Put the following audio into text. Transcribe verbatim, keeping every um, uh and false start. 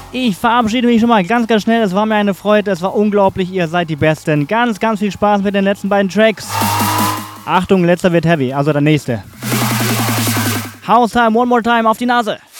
Ich verabschiede mich schon mal ganz, ganz schnell. Es war mir eine Freude, es war unglaublich. Ihr seid die Besten. Ganz, ganz viel Spaß mit den letzten beiden Tracks. Achtung, letzter wird heavy, also der nächste. House Time, one more time, auf die Nase.